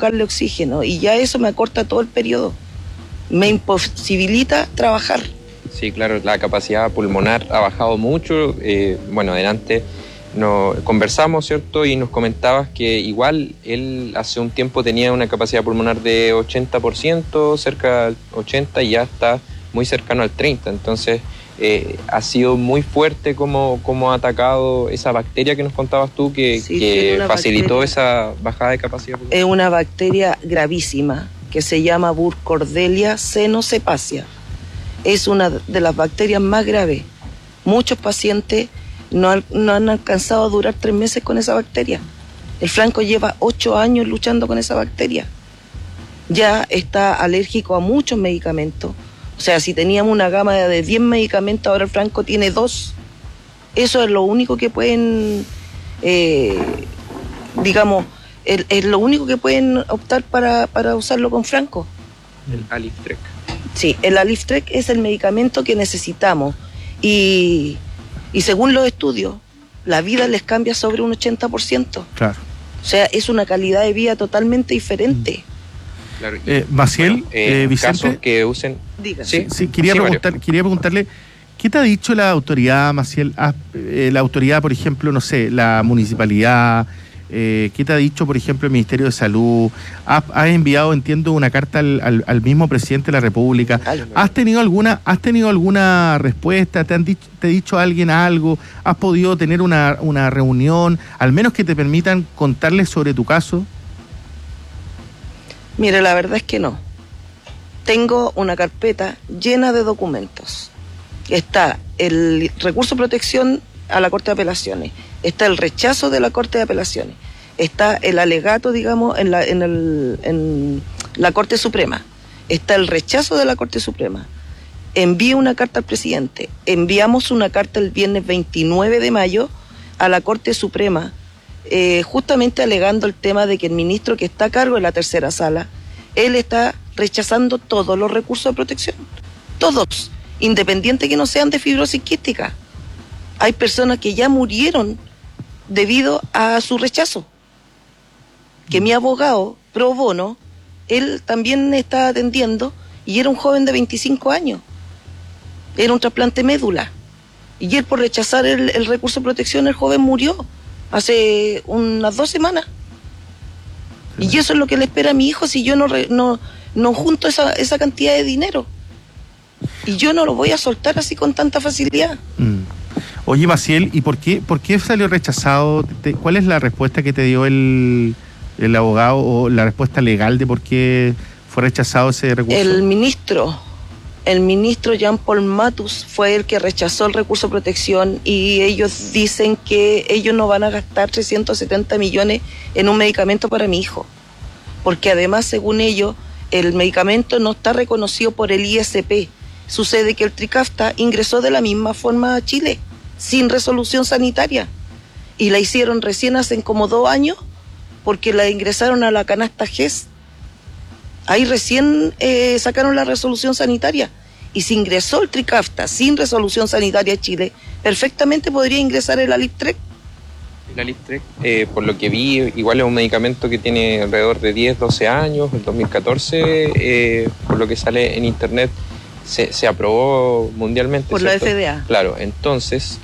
colocarle oxígeno, y ya eso me acorta todo el periodo, me imposibilita trabajar. Sí, claro, la capacidad pulmonar ha bajado mucho. Bueno, adelante conversamos, ¿cierto? Y nos comentabas que igual él hace un tiempo tenía una capacidad pulmonar de 80%, cerca del 80%, y ya está muy cercano al 30%. Entonces, ha sido muy fuerte como ha atacado esa bacteria que nos contabas tú, que facilitó bacteria, esa bajada de capacidad pulmonar. Es una bacteria gravísima que se llama Burkholderia cenocepacia. Es una de las bacterias más graves. Muchos pacientes no han alcanzado a durar 3 meses con esa bacteria. El Franco lleva 8 años luchando con esa bacteria. Ya está alérgico a muchos medicamentos. O sea, si teníamos una gama de 10 medicamentos, ahora el Franco tiene 2. Eso es lo único que pueden, es lo único que pueden optar para usarlo con Franco. El Aliftrec. Sí, el Aliftrec es el medicamento que necesitamos, y según los estudios, la vida les cambia sobre un 80%. Claro. O sea, es una calidad de vida totalmente diferente. Claro. Maciel, Vicente, casos que usen... Sí, quería preguntarle, ¿qué te ha dicho la autoridad, Maciel? La autoridad, por ejemplo, no sé, la municipalidad, ¿qué te ha dicho, por ejemplo, el Ministerio de Salud? ¿Has enviado, entiendo, una carta al mismo presidente de la República? ¿Has tenido alguna respuesta? ¿Te ha dicho alguien algo? ¿Has podido tener una reunión, al menos que te permitan contarles sobre tu caso? Mire, la verdad es que no. Tengo una carpeta llena de documentos. Está el recurso de protección a la Corte de Apelaciones, está el rechazo de la Corte de Apelaciones, está el alegato, digamos, en la Corte Suprema, está el rechazo de la Corte Suprema. Envío una carta al presidente, enviamos una carta el viernes 29 de mayo a la Corte Suprema, justamente alegando el tema de que el ministro que está a cargo de la tercera sala, él está rechazando todos los recursos de protección, todos, independiente que no sean de fibrosis quística. Hay personas que ya murieron debido a su rechazo, que mi abogado pro bono, él también está atendiendo, y era un joven de 25 años, era un trasplante médula, y él por rechazar el recurso de protección, el joven murió hace unas 2 semanas. Y eso es lo que le espera a mi hijo si yo no junto esa cantidad de dinero. Y yo no lo voy a soltar así con tanta facilidad. Oye, Maciel, ¿y por qué salió rechazado? ¿Cuál es la respuesta que te dio el abogado, o la respuesta legal de por qué fue rechazado ese recurso? El ministro Jean-Paul Matus fue el que rechazó el recurso de protección, y ellos dicen que ellos no van a gastar 370 millones en un medicamento para mi hijo, porque además, según ellos, el medicamento no está reconocido por el ISP. Sucede que el Trikafta ingresó de la misma forma a Chile, sin resolución sanitaria, y la hicieron recién hace como 2 años, porque la ingresaron a la canasta GES. Ahí recién sacaron la resolución sanitaria, y si ingresó el Trikafta sin resolución sanitaria a Chile, perfectamente podría ingresar el Aliftrec. El Aliftrec, por lo que vi, igual es un medicamento que tiene alrededor de 10-12 años. En 2014, por lo que sale en internet, se aprobó mundialmente. Por ¿cierto? La FDA. Claro, entonces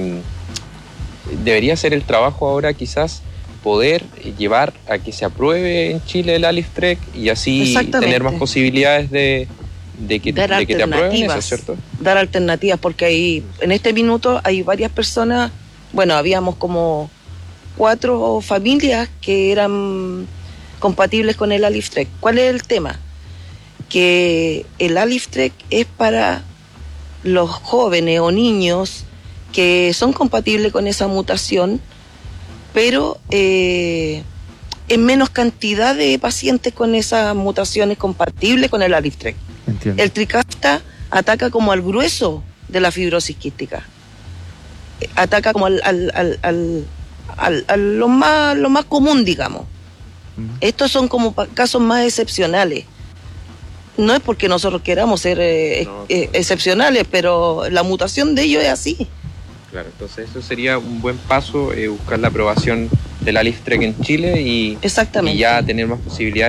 debería ser el trabajo ahora quizás poder llevar a que se apruebe en Chile el Aliftrec, y así tener más posibilidades de que te aprueben eso, ¿cierto? Dar alternativas, porque ahí, en este minuto hay varias personas, bueno, habíamos como 4 familias que eran compatibles con el Aliftrec. ¿Cuál es el tema? Que el Aliftrec es para los jóvenes o niños que son compatibles con esa mutación, pero en menos cantidad de pacientes con esas mutaciones compatibles con el Aliftrec. Entiendo. El Trikafta ataca como al grueso de la fibrosis quística, ataca como a lo más común, digamos. Estos son como casos más excepcionales. No es porque nosotros queramos ser excepcionales, pero la mutación de ellos es así. Claro, entonces eso sería un buen paso, buscar la aprobación del Aliftrec en Chile y ya tener más posibilidades